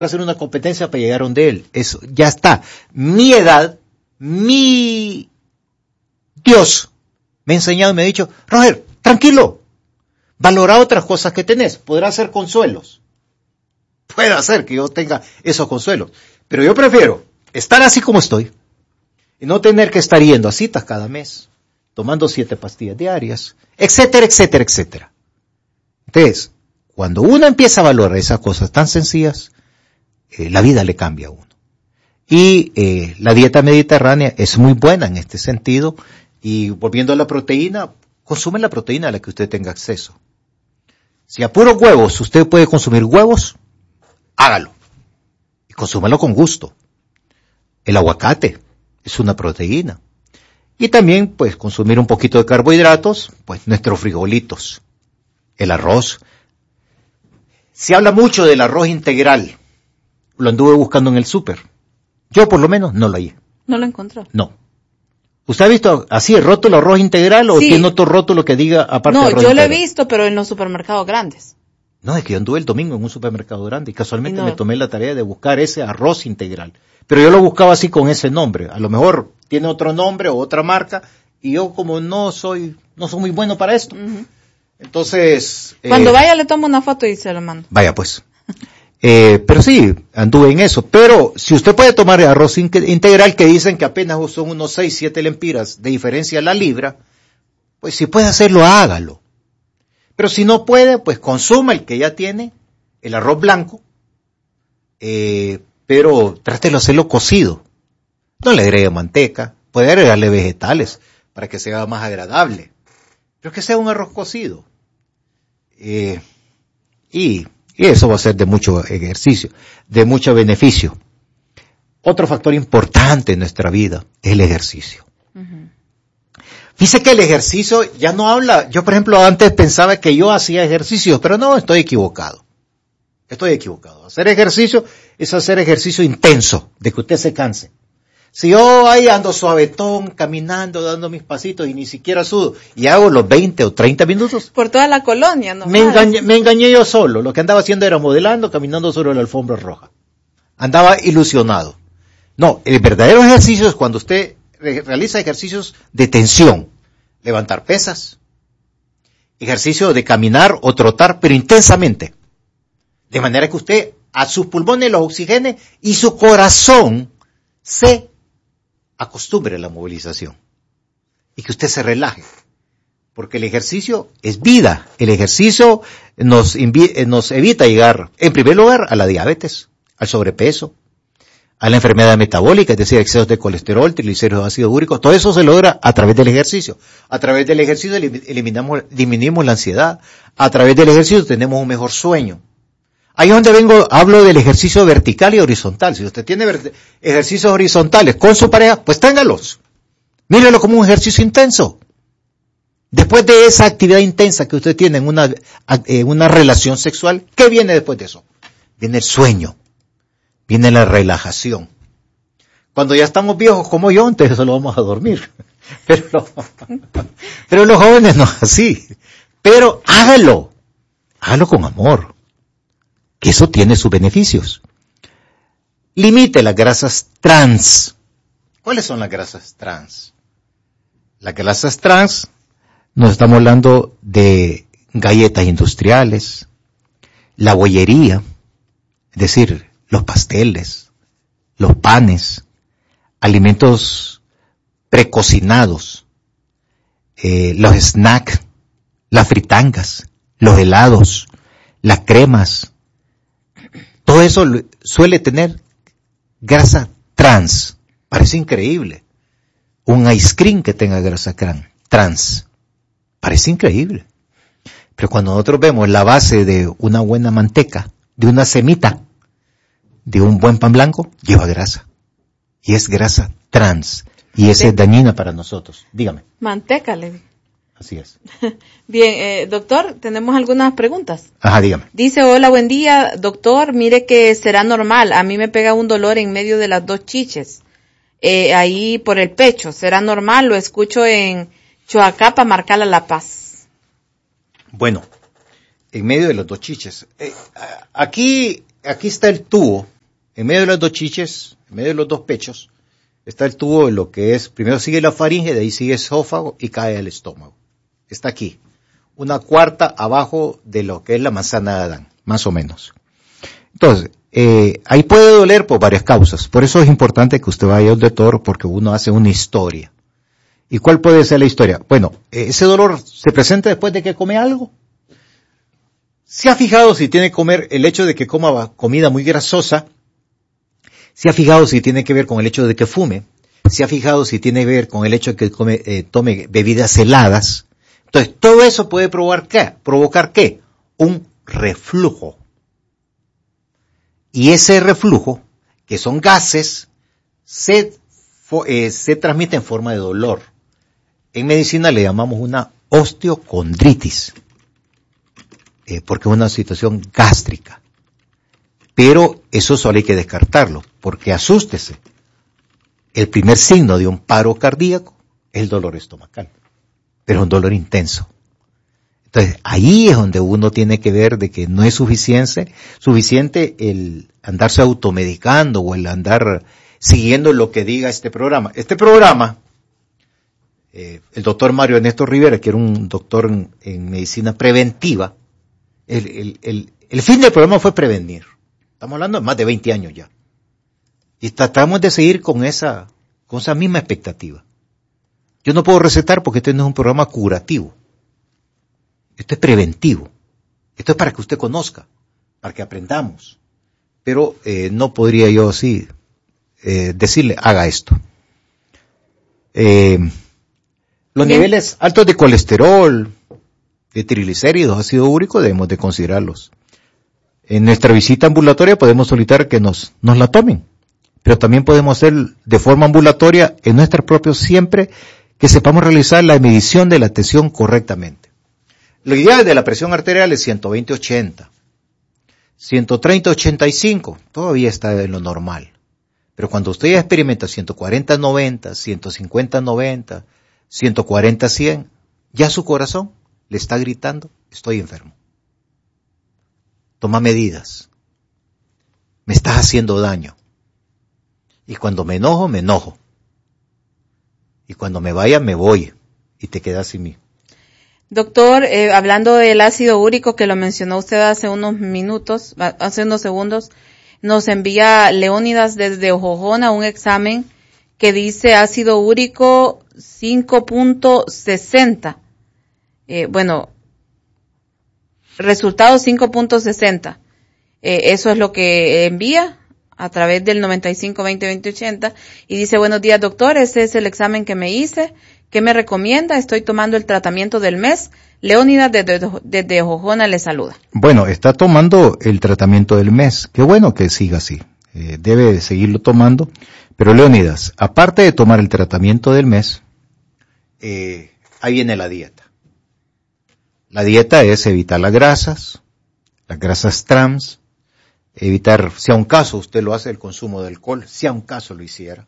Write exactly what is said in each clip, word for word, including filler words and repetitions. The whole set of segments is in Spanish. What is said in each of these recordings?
hacer una competencia para llegar donde él. Eso, ya está. Mi edad, mi Dios me ha enseñado y me ha dicho, Roger, tranquilo, valora otras cosas que tenés, podrá ser consuelos. Puede hacer que yo tenga esos consuelos. Pero yo prefiero estar así como estoy y no tener que estar yendo a citas cada mes, tomando siete pastillas diarias, etcétera, etcétera, etcétera. Entonces, cuando uno empieza a valorar esas cosas tan sencillas, eh, la vida le cambia a uno. Y eh, la dieta mediterránea es muy buena en este sentido. Y volviendo a la proteína, consume la proteína a la que usted tenga acceso. Si a puros huevos usted puede consumir huevos, hágalo. Y consúmalo con gusto. El aguacate es una proteína. Y también, pues, consumir un poquito de carbohidratos, pues, nuestros frijolitos, el arroz. Se habla mucho del arroz integral. Lo anduve buscando en el súper. Yo, por lo menos, no lo hallé. ¿No lo encontró? No. ¿Usted ha visto así el rótulo arroz integral o sí. tiene otro rótulo que diga aparte no, de arroz yo integral? lo he visto, pero en los supermercados grandes. No, es que yo anduve el domingo en un supermercado grande y casualmente no. me tomé la tarea de buscar ese arroz integral. Pero yo lo buscaba así con ese nombre. A lo mejor tiene otro nombre o otra marca y yo como no soy no soy muy bueno para esto. Uh-huh. Entonces... Cuando eh, vaya le tomo una foto y se la mando. Vaya pues. Eh, pero sí, anduve en eso. Pero si usted puede tomar arroz in- integral que dicen que apenas son unos seis, siete lempiras de diferencia a la libra, pues si puede hacerlo, hágalo. Pero si no puede, pues consuma el que ya tiene, el arroz blanco, eh, pero trátelo de hacerlo cocido. No le agregue manteca, puede agregarle vegetales para que sea más agradable. Pero que sea un arroz cocido. Eh, y... Y eso va a ser de mucho ejercicio, de mucho beneficio. Otro factor importante en nuestra vida es el ejercicio. Uh-huh. Fíjese que el ejercicio ya no habla, yo por ejemplo antes pensaba que yo hacía ejercicio, pero no, estoy equivocado. Estoy equivocado. Hacer ejercicio es hacer ejercicio intenso, de que usted se canse. Si yo ahí ando suavetón, caminando, dando mis pasitos y ni siquiera sudo, y hago los veinte o treinta minutos. Por toda la colonia, ¿no? Me engañé, me engañé yo solo. Lo que andaba haciendo era modelando, caminando sobre la alfombra roja. Andaba ilusionado. No, el verdadero ejercicio es cuando usted realiza ejercicios de tensión. Levantar pesas. Ejercicio de caminar o trotar, pero intensamente. De manera que usted a sus pulmones los oxigene y su corazón se acostumbre a la movilización y que usted se relaje, porque el ejercicio es vida. El ejercicio nos, invi- nos evita llegar, en primer lugar, a la diabetes, al sobrepeso, a la enfermedad metabólica, es decir, excesos de colesterol, triglicéridos, ácido úrico. Todo eso se logra a través del ejercicio. A través del ejercicio eliminamos, disminuimos la ansiedad. A través del ejercicio tenemos un mejor sueño. Ahí es donde vengo, hablo del ejercicio vertical y horizontal. Si usted tiene ver- ejercicios horizontales con su pareja, pues téngalos. Mírelo como un ejercicio intenso. Después de esa actividad intensa que usted tiene en una, en una relación sexual, ¿qué viene después de eso? Viene el sueño. Viene la relajación. Cuando ya estamos viejos como yo, entonces solo vamos a dormir. Pero, pero los jóvenes no es así. Pero hágalo. Hágalo con amor. Que eso tiene sus beneficios. Limite las grasas trans. ¿Cuáles son las grasas trans? Las grasas trans, nos estamos hablando de galletas industriales, la bollería, es decir, los pasteles, los panes, alimentos precocinados, eh, los snacks, las fritangas, los helados, las cremas. Todo eso suele tener grasa trans. Parece increíble. Un ice cream que tenga grasa trans. Parece increíble. Pero cuando nosotros vemos la base de una buena manteca, de una semita, de un buen pan blanco, lleva grasa. Y es grasa trans. Y esa es dañina para nosotros. Dígame. Manteca, le digo. Así es. Bien, eh, doctor, tenemos algunas preguntas. Ajá, dígame. Dice, hola, buen día, doctor, mire que será normal, a mí me pega un dolor en medio de las dos chiches, eh, ahí por el pecho, ¿será normal? Lo escucho en Choacapa, Marcala, La Paz. Bueno, en medio de los dos chiches. Eh, aquí aquí está el tubo, en medio de las dos chiches, en medio de los dos pechos, está el tubo de lo que es, primero sigue la faringe, de ahí sigue el esófago y cae al estómago. Está aquí. Una cuarta abajo de lo que es la manzana de Adán, más o menos. Entonces, eh, ahí puede doler por varias causas. Por eso es importante que usted vaya al doctor, porque uno hace una historia. ¿Y cuál puede ser la historia? Bueno, ese dolor se presenta después de que come algo. ¿Se ha fijado si tiene que comer el hecho de que coma comida muy grasosa? ¿Se ha fijado si tiene que ver con el hecho de que fume? ¿Se ha fijado si tiene que ver con el hecho de que come, eh, tome bebidas heladas? Entonces, todo eso puede provocar ¿qué? ¿Provocar qué? Un reflujo. Y ese reflujo, que son gases, se, eh, se transmite en forma de dolor. En medicina le llamamos una osteocondritis, eh, porque es una situación gástrica. Pero eso solo hay que descartarlo, porque asústese. El primer signo de un paro cardíaco es el dolor estomacal, pero es un dolor intenso. Entonces, ahí es donde uno tiene que ver de que no es suficiente, suficiente el andarse automedicando o el andar siguiendo lo que diga este programa. Este programa, eh, el doctor Mario Ernesto Rivera, que era un doctor en, en medicina preventiva, el, el, el, el fin del programa fue prevenir. Estamos hablando de más de veinte años ya. Y tratamos de seguir con esa, con esa misma expectativa. Yo no puedo recetar porque este no es un programa curativo. Esto es preventivo. Esto es para que usted conozca, para que aprendamos. Pero eh, no podría yo así eh, decirle, haga esto. Eh, los Bien. niveles altos de colesterol, de triglicéridos, ácido úrico, debemos de considerarlos. En nuestra visita ambulatoria podemos solicitar que nos, nos la tomen, pero también podemos hacer de forma ambulatoria en nuestros propios siempre que sepamos realizar la medición de la tensión correctamente. Lo ideal de la presión arterial es ciento veinte ochenta, ciento treinta ochenta y cinco, todavía está en lo normal. Pero cuando usted ya experimenta ciento cuarenta noventa, ciento cincuenta noventa, ciento cuarenta cien, ya su corazón le está gritando, estoy enfermo. Toma medidas. Me estás haciendo daño. Y cuando me enojo, me enojo. Y cuando me vaya, me voy. Y te quedas sin mí. Doctor, eh, hablando del ácido úrico que lo mencionó usted hace unos minutos, hace unos segundos, nos envía Leónidas desde Ojojona un examen que dice ácido úrico cinco punto sesenta. Eh, bueno, resultado cinco punto sesenta. Eh, eso es lo que envía a través del noventa y cinco veinte veinte ochenta y dice, buenos días doctor, este es el examen que me hice. ¿Qué me recomienda? Estoy tomando el tratamiento del mes. Leónidas desde, desde Ojojona le saluda. Bueno, está tomando el tratamiento del mes. Qué bueno que siga así. Eh, debe seguirlo tomando. Pero Leónidas, aparte de tomar el tratamiento del mes, eh, ahí viene la dieta. La dieta es evitar las grasas, las grasas trans, evitar, si a un caso usted lo hace, el consumo de alcohol, si a un caso lo hiciera.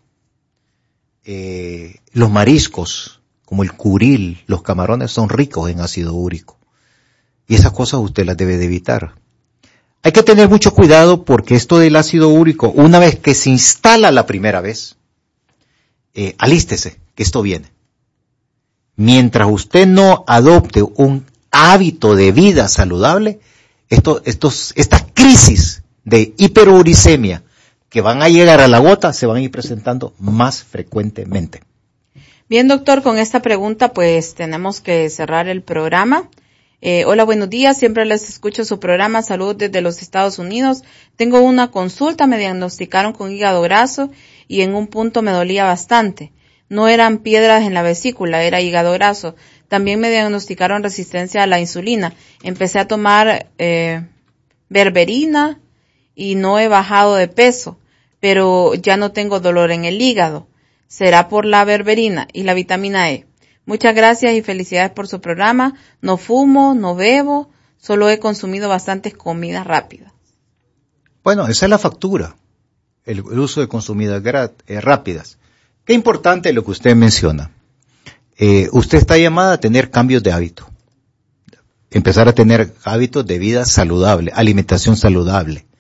Eh, los mariscos, como el curil, los camarones, son ricos en ácido úrico. Y esas cosas usted las debe de evitar. Hay que tener mucho cuidado porque esto del ácido úrico, una vez que se instala la primera vez, eh, alístese, que esto viene. Mientras usted no adopte un hábito de vida saludable, esto, estos, esta crisis de hiperuricemia que van a llegar a la gota se van a ir presentando más frecuentemente. Bien, doctor, con esta pregunta pues tenemos que cerrar el programa. Eh, hola, buenos días, siempre les escucho su programa, saludos desde los Estados Unidos. Tengo una consulta, me diagnosticaron con hígado graso y en un punto me dolía bastante. No eran piedras en la vesícula, era hígado graso. También me diagnosticaron resistencia a la insulina. Empecé a tomar eh, berberina y no he bajado de peso, pero ya no tengo dolor en el hígado. ¿Será por la berberina y la vitamina E? Muchas gracias y felicidades por su programa. No fumo, no bebo, solo he consumido bastantes comidas rápidas. Bueno, esa es la factura, el, el uso de comidas eh, rápidas. Qué importante lo que usted menciona. Eh, usted está llamada a tener cambios de hábito. Empezar a tener hábitos de vida saludable, alimentación saludable.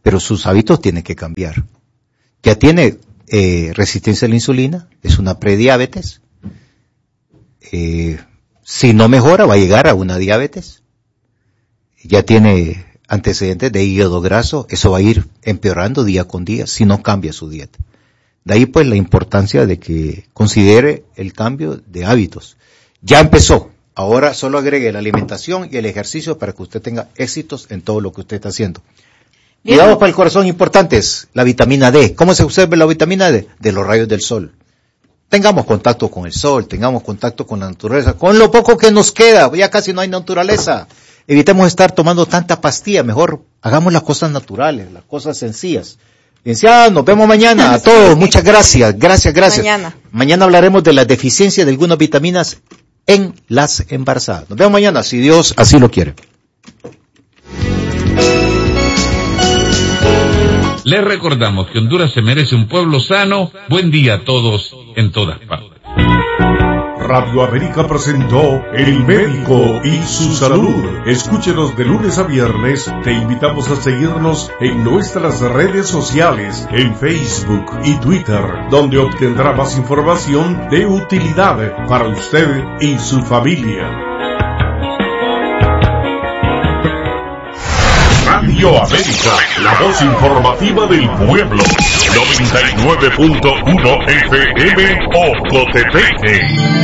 pero sus hábitos tienen que cambiar. Ya tiene eh, resistencia a la insulina, es una prediabetes. Eh, si no mejora, va a llegar a una diabetes. Ya tiene antecedentes de hígado graso, eso va a ir empeorando día con día si no cambia su dieta. De ahí pues la importancia de que considere el cambio de hábitos. Ya empezó, ahora solo agregue la alimentación y el ejercicio para que usted tenga éxitos en todo lo que usted está haciendo. Bien. Cuidado para el corazón importantes, la vitamina D. ¿Cómo se observa la vitamina D? De los rayos del sol. Tengamos contacto con el sol, tengamos contacto con la naturaleza, con lo poco que nos queda, ya casi no hay naturaleza. Evitemos estar tomando tanta pastilla, mejor hagamos las cosas naturales, las cosas sencillas. Licenciada, nos vemos mañana. A todos, muchas gracias, gracias, gracias. Mañana. Mañana hablaremos de la deficiencia de algunas vitaminas en las embarazadas. Nos vemos mañana, si Dios así lo quiere. Les recordamos que Honduras se merece un pueblo sano. Buen día a todos en todas partes. Radio América presentó El Médico y su Salud. Escúchenos de lunes a viernes. Te invitamos a seguirnos en nuestras redes sociales, en Facebook y Twitter, donde obtendrá más información de utilidad para usted y su familia. Radio América, la voz informativa del pueblo. noventa y nueve punto uno F M Ocotepeque.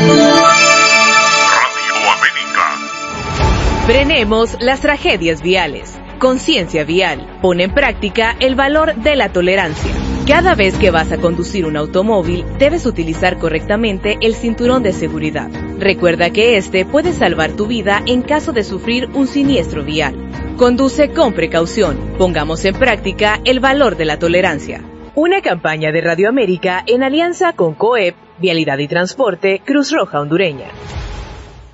Radio América. Frenemos las tragedias viales. Conciencia vial. Pone en práctica el valor de la tolerancia. Cada vez que vas a conducir un automóvil, debes utilizar correctamente el cinturón de seguridad. Recuerda que este puede salvar tu vida en caso de sufrir un siniestro vial. Conduce con precaución. Pongamos en práctica el valor de la tolerancia. Una campaña de Radio América en alianza con COEP, Vialidad y Transporte, Cruz Roja Hondureña.